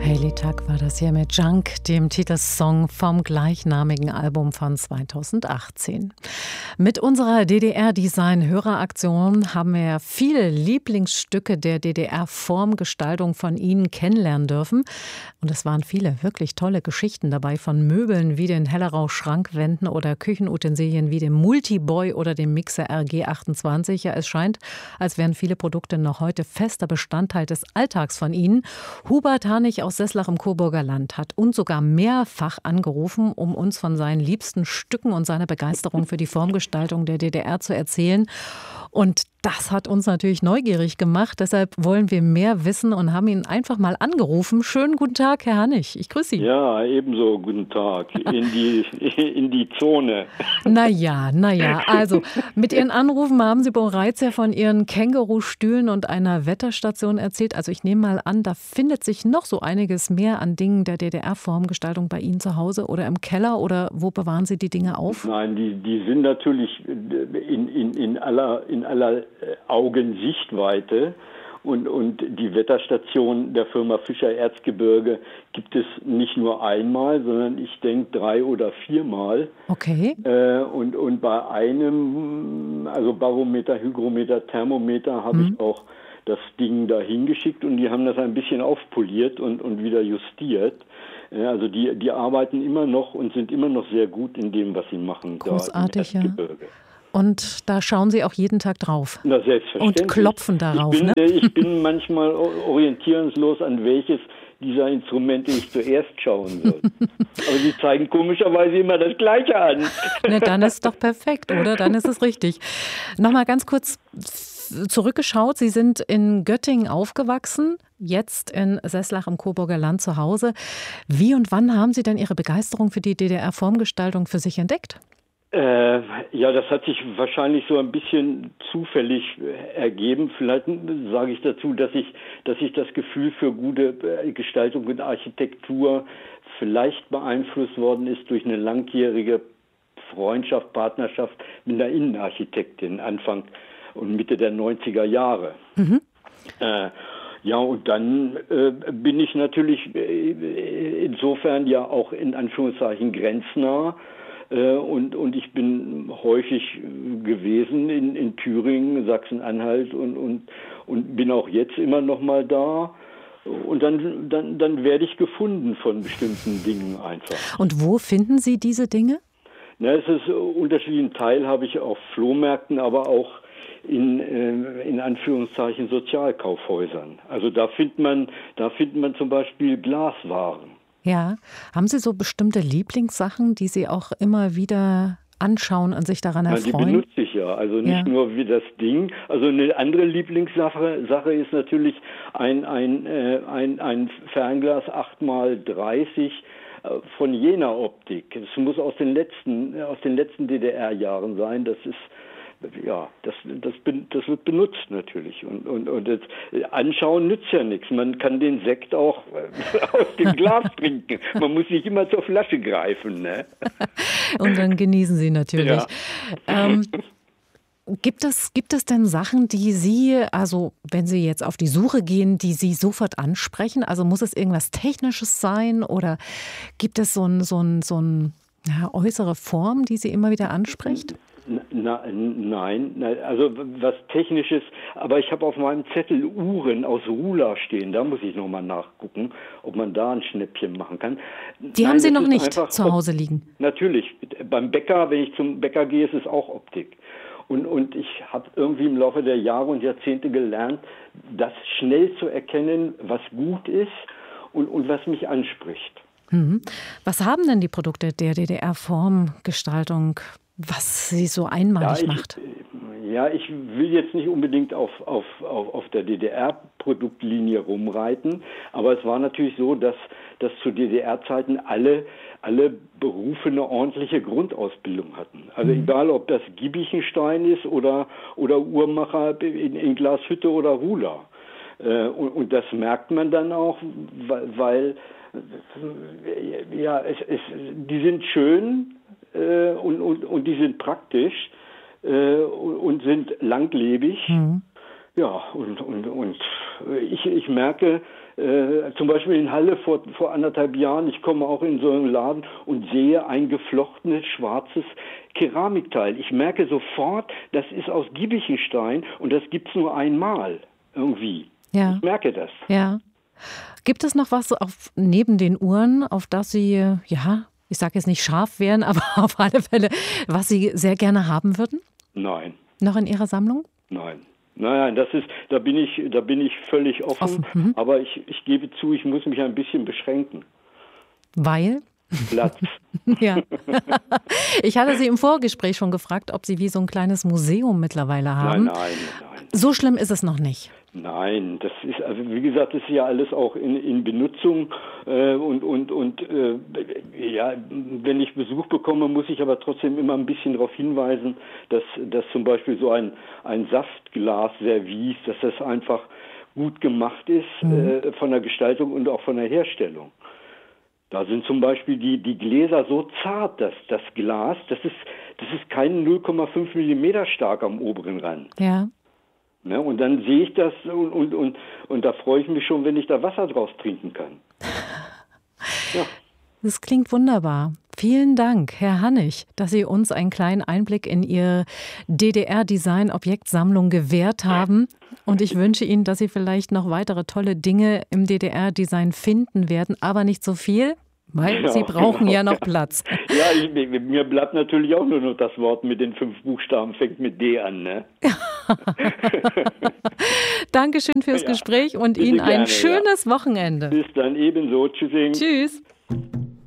Hayley Tuck war das hier mit Junk, dem Titelsong vom gleichnamigen Album von 2018. Mit unserer DDR-Design-Höreraktion haben wir viele Lieblingsstücke der DDR-Formgestaltung von Ihnen kennenlernen dürfen. Und es waren viele wirklich tolle Geschichten dabei, von Möbeln wie den Hellerau-Schrankwänden oder Küchenutensilien wie dem Multiboy oder dem Mixer RG28. Ja, es scheint, als wären viele Produkte noch heute fester Bestandteil des Alltags von Ihnen. Hubert Harnig aus Seslach im Coburger Land hat uns sogar mehrfach angerufen, um uns von seinen liebsten Stücken und seiner Begeisterung für die Formgestaltung der DDR zu erzählen. Und das hat uns natürlich neugierig gemacht. Deshalb wollen wir mehr wissen und haben ihn einfach mal angerufen. Schönen guten Tag, Herr Harnig. Ich grüße Sie. Ja, ebenso guten Tag in die Zone. Naja, also mit Ihren Anrufen haben Sie bereits ja von Ihren Kängurustühlen und einer Wetterstation erzählt. Also ich nehme mal an, da findet sich noch so einiges mehr an Dingen der DDR-Formgestaltung bei Ihnen zu Hause oder im Keller, oder wo bewahren Sie die Dinge auf? Nein, die sind natürlich in aller Augensichtweite. Und die Wetterstation der Firma Fischer Erzgebirge gibt es nicht nur einmal, sondern ich denke 3 oder 4 Mal. Okay. Und bei einem, also Barometer, Hygrometer, Thermometer, habe ich auch das Ding da hingeschickt und die haben das ein bisschen aufpoliert und wieder justiert. Also die arbeiten immer noch und sind immer noch sehr gut in dem, was sie machen. Großartig, ja. Und da schauen Sie auch jeden Tag drauf. Na, selbstverständlich. Und klopfen darauf, Ich bin manchmal orientierungslos, an welches dieser Instrumente ich zuerst schauen soll. Aber sie zeigen komischerweise immer das Gleiche an. Na, dann ist doch perfekt, oder? Dann ist es richtig. Nochmal ganz kurz zurückgeschaut. Sie sind in Göttingen aufgewachsen, jetzt in Seslach im Coburger Land zu Hause. Wie und wann haben Sie denn Ihre Begeisterung für die DDR-Formgestaltung für sich entdeckt? Ja, das hat sich wahrscheinlich so ein bisschen zufällig ergeben. Vielleicht sage ich dazu, dass ich das Gefühl für gute Gestaltung und Architektur vielleicht beeinflusst worden ist durch eine langjährige Freundschaft, Partnerschaft mit einer Innenarchitektin Anfang und Mitte der 90er Jahre. Mhm. Ja, und dann bin ich natürlich insofern ja auch in Anführungszeichen grenznah. Und ich bin häufig gewesen in Thüringen, Sachsen-Anhalt und bin auch jetzt immer noch mal da. Und dann werde ich gefunden von bestimmten Dingen einfach. Und wo finden Sie diese Dinge? Na, es ist unterschiedlichen Teil habe ich auf Flohmärkten, aber auch in Anführungszeichen Sozialkaufhäusern. Also da findet man zum Beispiel Glaswaren. Ja, haben Sie so bestimmte Lieblingssachen, die Sie auch immer wieder anschauen und sich daran erfreuen? Die benutze ich ja, also nicht nur wie das Ding. Also eine andere Lieblingssache ist natürlich ein Fernglas 8x30 von Jena Optik. Es muss aus den letzten DDR-Jahren sein. Das ist das wird benutzt natürlich und das Anschauen nützt ja nichts. Man kann den Sekt auch aus dem Glas trinken. Man muss nicht immer zur Flasche greifen, ne? Und dann genießen Sie natürlich. Ja. Gibt es denn Sachen, die Sie, also wenn Sie jetzt auf die Suche gehen, die Sie sofort ansprechen? Also muss es irgendwas Technisches sein oder gibt es so ein äußere Form, die Sie immer wieder anspricht? Nein, also was Technisches, aber ich habe auf meinem Zettel Uhren aus Rula stehen, da muss ich nochmal nachgucken, ob man da ein Schnäppchen machen kann. Die haben Sie noch nicht zu Hause liegen? Natürlich, beim Bäcker, wenn ich zum Bäcker gehe, ist es auch Optik. Und ich habe irgendwie im Laufe der Jahre und Jahrzehnte gelernt, das schnell zu erkennen, was gut ist und was mich anspricht. Was haben denn die Produkte der DDR-Formgestaltung, was sie so einmalig macht? Ich will jetzt nicht unbedingt auf der DDR-Produktlinie rumreiten, aber es war natürlich so, dass zu DDR-Zeiten alle Berufe eine ordentliche Grundausbildung hatten. Also egal, ob das Giebichenstein ist oder Uhrmacher in Glashütte oder Rula. Und das merkt man dann auch, weil die sind schön und die sind praktisch und sind langlebig. Ja, und ich merke, zum Beispiel in Halle vor 1,5 Jahren, ich komme auch in so einen Laden und sehe ein geflochtenes schwarzes Keramikteil. Ich merke sofort, das ist aus Giebichenstein und das gibt es nur einmal irgendwie. Ja. Ich merke das. Ja. Gibt es noch was neben den Uhren, auf das Sie, ja, ich sage jetzt nicht scharf wären, aber auf alle Fälle, was Sie sehr gerne haben würden? Nein. Noch in Ihrer Sammlung? Nein. Nein, da bin ich völlig offen. Aber ich gebe zu, ich muss mich ein bisschen beschränken. Weil? Platz. Ja. Ich hatte Sie im Vorgespräch schon gefragt, ob Sie wie so ein kleines Museum mittlerweile haben. Nein. So schlimm ist es noch nicht. Nein, das ist, also wie gesagt, das ist ja alles auch in Benutzung ja, wenn ich Besuch bekomme, muss ich aber trotzdem immer ein bisschen darauf hinweisen, dass zum Beispiel so ein Saftglas-Service, dass das einfach gut gemacht ist von der Gestaltung und auch von der Herstellung. Da sind zum Beispiel die Gläser so zart, dass das Glas, das ist kein 0,5 Millimeter stark am oberen Rand. Ja. Ne, und dann sehe ich das und da freue ich mich schon, wenn ich da Wasser draus trinken kann. Ja. Das klingt wunderbar. Vielen Dank, Herr Hannig, dass Sie uns einen kleinen Einblick in Ihre DDR-Design-Objektsammlung gewährt haben. Und ich wünsche Ihnen, dass Sie vielleicht noch weitere tolle Dinge im DDR-Design finden werden, aber nicht so viel, weil Sie brauchen ja noch Platz. Ja, mir bleibt natürlich auch nur noch das Wort mit den 5 Buchstaben, fängt mit D an, ne? Dankeschön fürs Gespräch und Ihnen ein schönes Wochenende. Bis dann ebenso. Tschüssing. Tschüss.